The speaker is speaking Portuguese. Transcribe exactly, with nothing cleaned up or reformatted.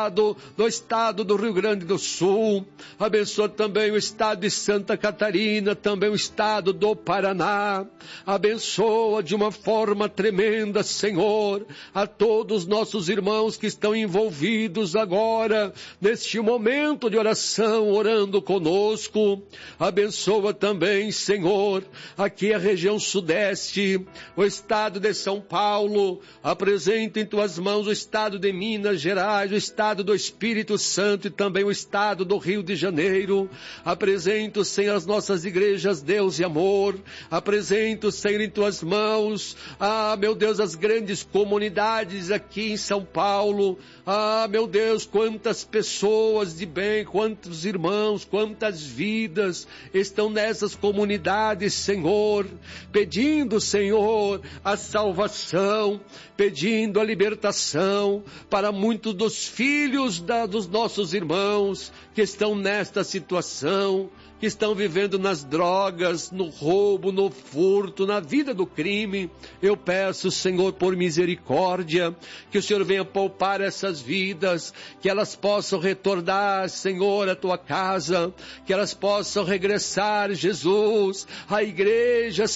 estado, do estado do Rio Grande do Sul. Abençoa também o estado de Santa Catarina, também o estado do Paraná. Abençoa de uma forma tremenda, Senhor, a todos os nossos irmãos que estão envolvidos agora, neste momento de oração, orando conosco. Abençoa também, Senhor, aqui a região sudeste, o estado de São Paulo. Apresenta em tuas mãos o estado de Minas Gerais, o estado do Espírito Santo e também o estado do Rio de Janeiro. Apresento, Senhor, as nossas igrejas, Deus e amor. Apresento, Senhor, em tuas mãos, ah, meu Deus, as grandes comunidades aqui em São Paulo. Ah, meu Deus, quantas pessoas de bem, quantos irmãos, quantas vidas estão nessas comunidades, Senhor, pedindo, Senhor, a salvação, pedindo a libertação para muitos dos filhos da, dos nossos irmãos que estão nesta situação, que estão vivendo nas drogas, no roubo, no furto, na vida do crime. Eu peço, Senhor, por misericórdia, que o Senhor venha poupar essas vidas, que elas possam retornar, Senhor, à tua casa, que elas possam regressar, Jesus, à igreja,